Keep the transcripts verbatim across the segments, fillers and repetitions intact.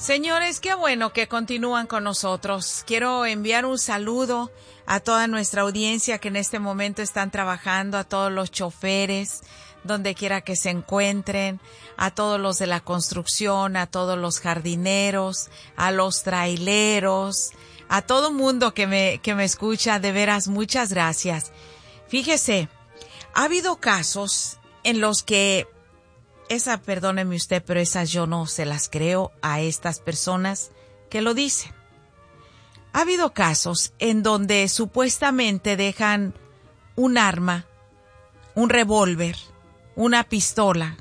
Señores, qué bueno que continúan con nosotros. Quiero enviar un saludo a toda nuestra audiencia que en este momento están trabajando, a todos los choferes, donde quiera que se encuentren, a todos los de la construcción, a todos los jardineros, a los traileros, a todo mundo que me, que me escucha. De veras, muchas gracias. Fíjese, ha habido casos en los que Esa, perdóneme usted, pero esas yo no se las creo a estas personas que lo dicen. Ha habido casos en donde supuestamente dejan un arma, un revólver, una pistola,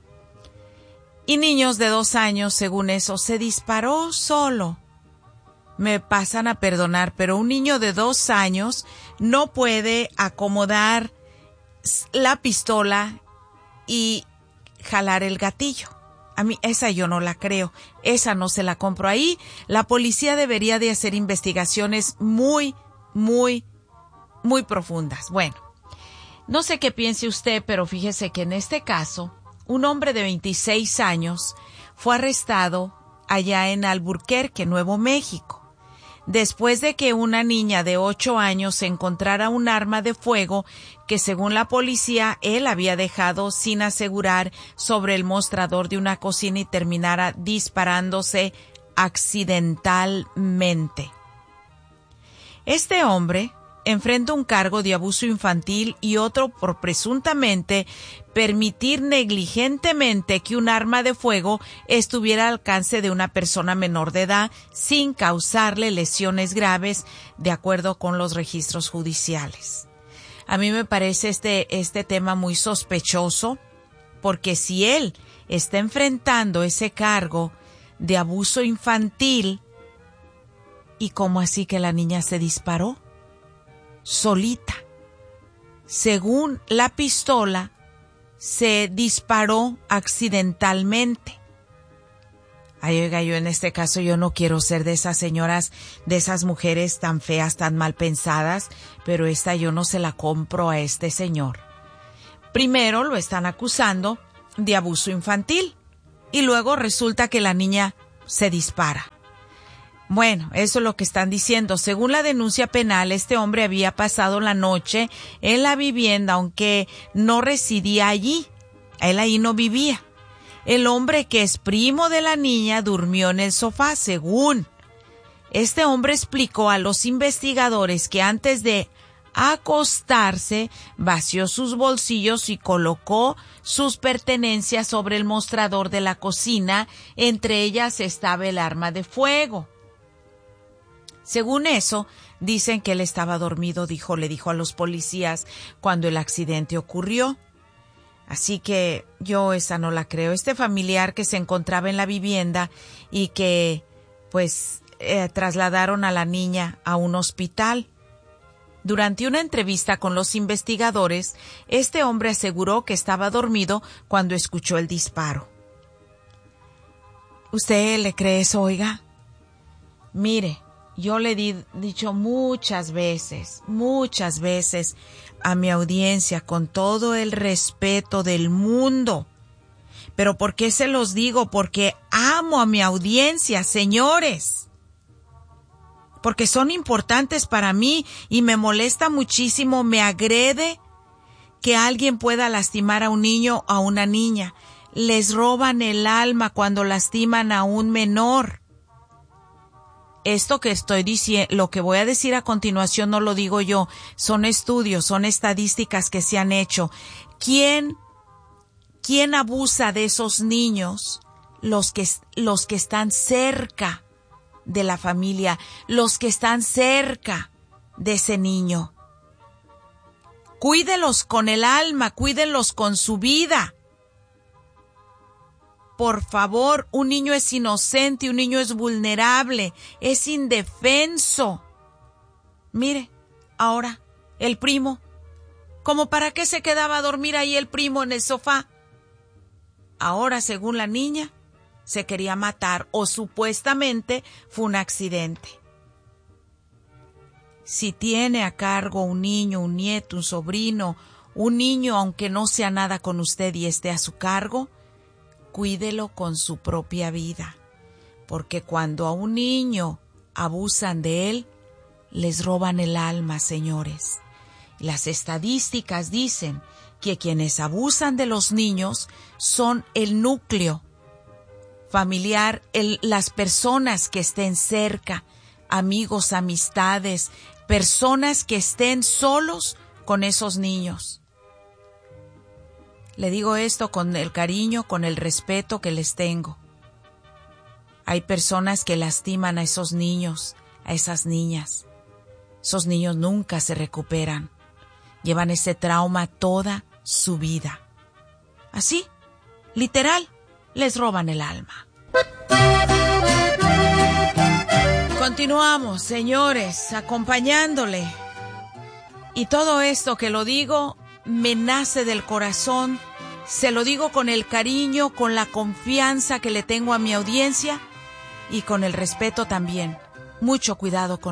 y niños de dos años, según eso, se disparó solo. Me pasan a perdonar, pero un niño de dos años no puede acomodar la pistola y jalar el gatillo. A mí esa yo no la creo, esa no se la compro. Ahí la policía debería de hacer investigaciones muy, muy, muy profundas. Bueno, no sé qué piense usted, pero fíjese que en este caso, un hombre de veintiséis años fue arrestado allá en Albuquerque, Nuevo México, después de que una niña de ocho años encontrara un arma de fuego que, según la policía, él había dejado sin asegurar sobre el mostrador de una cocina y terminara disparándose accidentalmente. Este hombre enfrenta un cargo de abuso infantil y otro por presuntamente permitir negligentemente que un arma de fuego estuviera al alcance de una persona menor de edad sin causarle lesiones graves, de acuerdo con los registros judiciales. A mí me parece este, este tema muy sospechoso, porque si él está enfrentando ese cargo de abuso infantil, ¿y cómo así que la niña se disparó? Solita. Según la pistola, se disparó accidentalmente. Ay, oiga, yo en este caso yo no quiero ser de esas señoras, de esas mujeres tan feas, tan mal pensadas, pero esta yo no se la compro a este señor. Primero lo están acusando de abuso infantil y luego resulta que la niña se dispara. Bueno, eso es lo que están diciendo. Según la denuncia penal, este hombre había pasado la noche en la vivienda, aunque no residía allí. Él ahí no vivía. El hombre, que es primo de la niña, durmió en el sofá, según. Este hombre explicó a los investigadores que antes de acostarse, vació sus bolsillos y colocó sus pertenencias sobre el mostrador de la cocina. Entre ellas estaba el arma de fuego. Según eso, dicen que él estaba dormido, dijo, le dijo a los policías cuando el accidente ocurrió. Así que yo esa no la creo. Este familiar que se encontraba en la vivienda y que pues eh, trasladaron a la niña a un hospital. Durante una entrevista con los investigadores, este hombre aseguró que estaba dormido cuando escuchó el disparo. ¿Usted le cree eso, oiga? Mire, yo le he dicho muchas veces, muchas veces a mi audiencia, con todo el respeto del mundo. ¿Pero por qué se los digo? Porque amo a mi audiencia, señores. Porque son importantes para mí y me molesta muchísimo, me agrede que alguien pueda lastimar a un niño o a una niña. Les roban el alma cuando lastiman a un menor. Esto que estoy diciendo, lo que voy a decir a continuación no lo digo yo, son estudios, son estadísticas que se han hecho. ¿Quién, quién abusa de esos niños? Los que, los que están cerca de la familia, los que están cerca de ese niño. Cuídelos con el alma, cuídenlos con su vida. Por favor, un niño es inocente, un niño es vulnerable, es indefenso. Mire, ahora, el primo, ¿cómo para qué se quedaba a dormir ahí el primo en el sofá? Ahora, según la niña, se quería matar o supuestamente fue un accidente. Si tiene a cargo un niño, un nieto, un sobrino, un niño, aunque no sea nada con usted y esté a su cargo, cuídelo con su propia vida, porque cuando a un niño abusan de él, les roban el alma, señores. Las estadísticas dicen que quienes abusan de los niños son el núcleo familiar, el, las personas que estén cerca, amigos, amistades, personas que estén solos con esos niños. Le digo esto con el cariño, con el respeto que les tengo. Hay personas que lastiman a esos niños, a esas niñas. Esos niños nunca se recuperan. Llevan ese trauma toda su vida. Así, literal, les roban el alma. Continuamos, señores, acompañándole. Y todo esto que lo digo me nace del corazón. Se lo digo con el cariño, con la confianza que le tengo a mi audiencia y con el respeto también. Mucho cuidado con